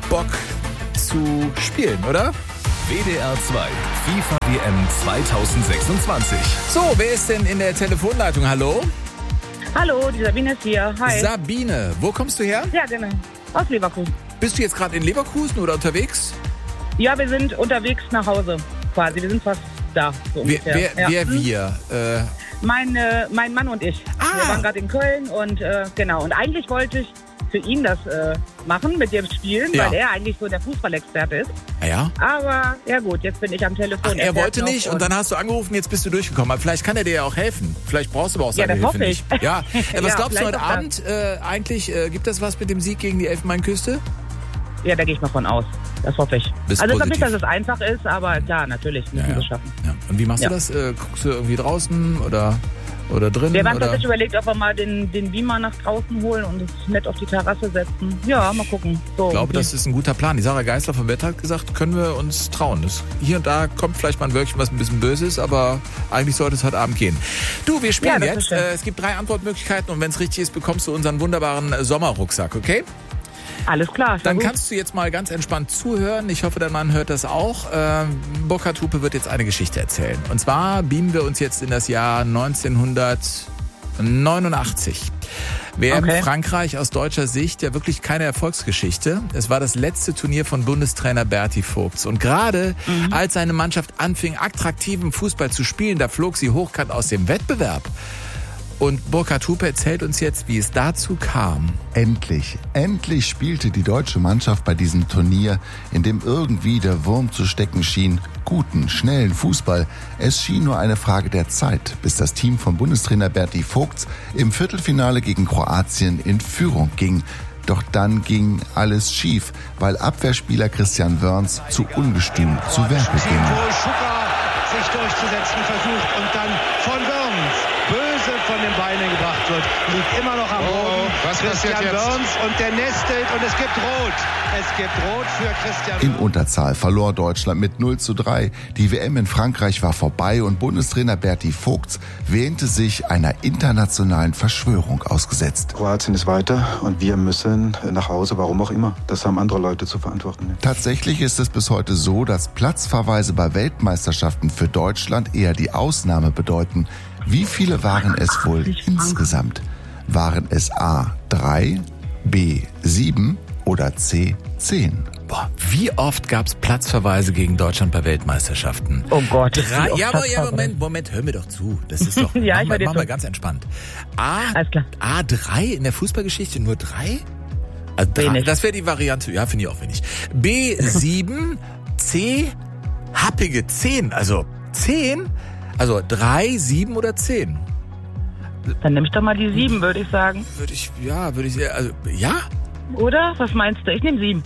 Bock zu spielen, oder? WDR 2, FIFA WM 2026. So, wer ist denn in der Telefonleitung? Hallo? Hallo, die Sabine ist hier. Hi. Sabine, wo kommst du her? Ja, genau. Aus Leverkusen. Bist du jetzt gerade in Leverkusen oder unterwegs? Ja, wir sind unterwegs nach Hause quasi. Wir sind fast da. So ungefähr. Wir? Mein Mann und ich. Wir waren gerade in Köln und genau. Und eigentlich wollte ich für ihn das machen, mit dem spielen, weil er eigentlich so der Fußballexperte ist. Ja. Aber ja gut, jetzt bin ich am Telefon. Ach, er wollte nicht und dann hast du angerufen, jetzt bist du durchgekommen. Aber vielleicht kann er dir ja auch helfen. Vielleicht brauchst du aber auch seine Hilfe nicht. Ja, was glaubst du heute Abend eigentlich? Gibt das was mit dem Sieg gegen die Elfenbeinküste? Ja, da gehe ich mal von aus. Das hoffe ich. Bist also ich glaube positiv. nicht, dass es einfach ist, aber klar, natürlich müssen wir es schaffen. Ja. Und wie machst du das? Guckst du irgendwie draußen oder drin? Wir haben tatsächlich überlegt, ob wir mal den Beamer nach draußen holen und uns nett auf die Terrasse setzen. Ja, mal gucken. So, ich glaube, das ist ein guter Plan. Die Sarah Geisler vom Wetter hat gesagt, können wir uns trauen. Hier und da kommt vielleicht mal ein Wörtchen, was ein bisschen böse ist, aber eigentlich sollte es heute Abend gehen. Du, wir spielen jetzt. Es gibt 3 Antwortmöglichkeiten und wenn es richtig ist, bekommst du unseren wunderbaren Sommerrucksack, okay? Alles klar. Dann kannst du jetzt mal ganz entspannt zuhören. Ich hoffe, dein Mann hört das auch. Burkhard Hupe wird jetzt eine Geschichte erzählen. Und zwar beamen wir uns jetzt in das Jahr 1989. WM Frankreich aus deutscher Sicht ja wirklich keine Erfolgsgeschichte. Es war das letzte Turnier von Bundestrainer Berti Vogts. Und gerade als seine Mannschaft anfing, attraktiven Fußball zu spielen, da flog sie hochkant aus dem Wettbewerb. Und Burkhard Hupe erzählt uns jetzt, wie es dazu kam. Endlich spielte die deutsche Mannschaft bei diesem Turnier, in dem irgendwie der Wurm zu stecken schien, guten, schnellen Fußball. Es schien nur eine Frage der Zeit, bis das Team von Bundestrainer Berti Vogts im Viertelfinale gegen Kroatien in Führung ging. Doch dann ging alles schief, weil Abwehrspieler Christian Wörns zu ungestüm zu Werke ging. Wo Schuka sich durchzusetzen versucht und dann von Wörns böse von den Beinen gebracht wird, liegt immer noch am Boden. Christian Wörns und der nestelt und es gibt Rot. Es gibt Rot für Christian Wörns. In Unterzahl verlor Deutschland mit 0:3. Die WM in Frankreich war vorbei und Bundestrainer Berti Vogts wähnte sich einer internationalen Verschwörung ausgesetzt. Kroatien ist weiter und wir müssen nach Hause, warum auch immer. Das haben andere Leute zu verantworten. Tatsächlich ist es bis heute so, dass Platzverweise bei Weltmeisterschaften für Deutschland eher die Ausnahme bedeuten. Wie viele waren es wohl insgesamt? Waren es A 3, B 7 oder C 10? Boah, wie oft gab's Platzverweise gegen Deutschland bei Weltmeisterschaften? Oh Gott. 3, Moment, hör mir doch zu. Das ist doch, ja, machen wir ganz entspannt. A3 in der Fußballgeschichte nur 3? Also 3, das wäre die Variante, ja, finde ich auch wenig. B7, C, happige 10, also 10? Also 3, 7 oder 10? Dann nehme ich doch mal die 7, würde ich sagen. Ja? Oder? Was meinst du? Ich nehme 7.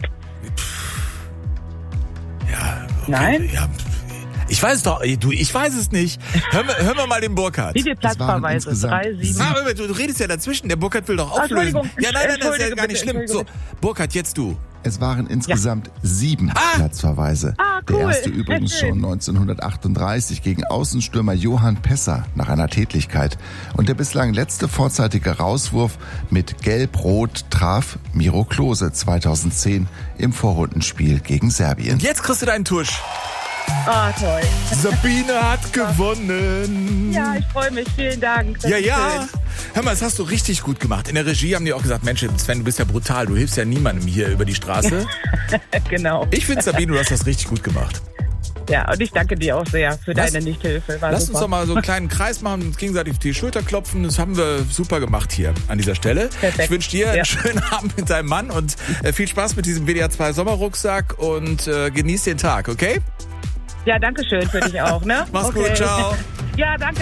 Ja, okay. Nein? Ja, ich weiß es doch, ich weiß es nicht. Hör mal den Burkhard. Wie viel Platzverweise? 3, 7. Du redest ja dazwischen, der Burkhard will doch auflösen. Ja, nein, das ist ja gar nicht schlimm. So, Burkhard, jetzt du. Es waren insgesamt 7 Platzverweise. Cool. Der erste übrigens schon 1938 gegen Außenstürmer Johann Pesser nach einer Tätlichkeit. Und der bislang letzte vorzeitige Rauswurf mit Gelb-Rot traf Miro Klose 2010 im Vorrundenspiel gegen Serbien. Jetzt kriegst du deinen Tusch. Toll. Sabine hat gewonnen. Ja, ich freue mich. Vielen Dank. Ja. Hör mal, das hast du richtig gut gemacht. In der Regie haben die auch gesagt, Mensch, Sven, du bist ja brutal. Du hilfst ja niemandem hier über die Straße. Genau. Ich finde, Sabine, du hast das richtig gut gemacht. Ja, und ich danke dir auch sehr für deine Nichthilfe. Lass uns doch mal so einen kleinen Kreis machen, uns gegenseitig auf die Schulter klopfen. Das haben wir super gemacht hier an dieser Stelle. Perfekt. Ich wünsche dir einen schönen Abend mit deinem Mann und viel Spaß mit diesem WDR 2 Sommerrucksack und genieß den Tag, okay? Ja, danke schön für dich auch, ne? Mach's gut, ciao. Ja, danke.